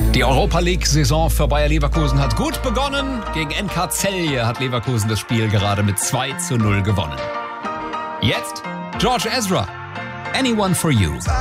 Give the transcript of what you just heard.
Die Europa League-Saison für Bayer Leverkusen hat gut begonnen. Gegen NK Celje hat Leverkusen das Spiel gerade mit 2:0 gewonnen. Jetzt George Ezra. Anyone for You.